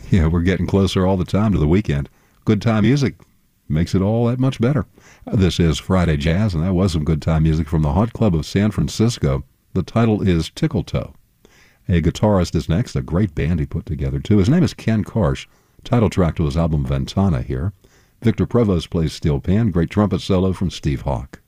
Yeah, we're getting closer all the time to the weekend. Good time music makes it all that much better. This is Friday Jazz, and that was some good time music from the Hot Club of San Francisco. The title is Tickle Toe. A guitarist is next, a great band he put together, too. His name is Ken Karsh. Title track to his album Ventana here. Victor Provost plays steel pan. Great trumpet solo from Steve Hawk.